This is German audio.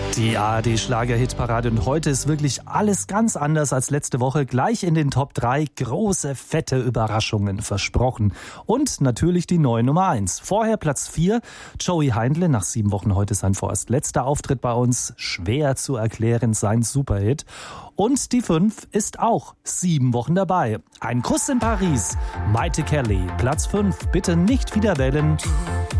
Die ARD-Schlager-Hitparade und heute ist wirklich alles ganz anders als letzte Woche. Gleich in den Top 3 große, fette Überraschungen versprochen. Und natürlich die neue Nummer 1. Vorher Platz 4, Joey Heindle, nach 7 Wochen heute sein vorerst letzter Auftritt bei uns. Schwer zu erklären, sein Superhit. Und die 5 ist auch 7 Wochen dabei. Ein Kuss in Paris, Maite Kelly, Platz 5, bitte nicht wieder wählen.